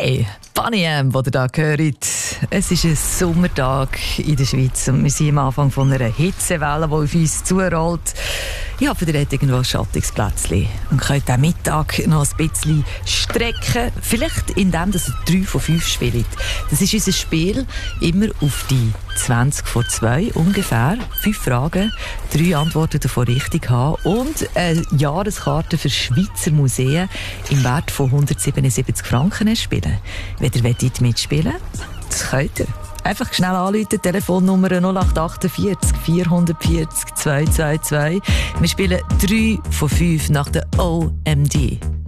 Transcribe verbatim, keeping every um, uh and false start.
Hey, Bunny M, den ihr da hört. Es ist ein Sommertag in der Schweiz und wir sind am Anfang von einer Hitzewelle, die auf uns zurollt. Ich hoffe, ihr habt irgendwo ein Schattungsplätzchen und könnt am Mittag noch ein bisschen strecken. Vielleicht indem ihr drei von fünf spielt. Das ist unser Spiel, immer auf die zwanzig vor zwei ungefähr. Fünf Fragen, drei Antworten davon richtig haben und eine Jahreskarte für Schweizer Museen im Wert von hundertsiebenundsiebzig Franken spielen. Wenn ihr wollt mitspielen wollt, das könnt ihr. Einfach schnell anrufen, Telefonnummer null acht vier acht vier vier vier zwei zwei zwei. Wir spielen drei von fünf nach der O M D.